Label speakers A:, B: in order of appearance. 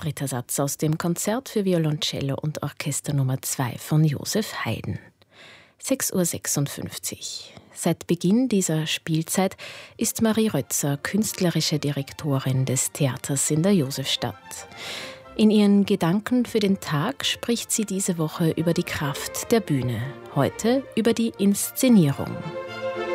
A: dritter Satz aus dem Konzert für Violoncello und Orchester Nummer 2 von Joseph Haydn. 6:56 Uhr. Seit Beginn dieser Spielzeit ist Marie Rötzer künstlerische Direktorin des Theaters in der Josefstadt. In ihren Gedanken für den Tag spricht sie diese Woche über die Kraft der Bühne, heute über die Inszenierung.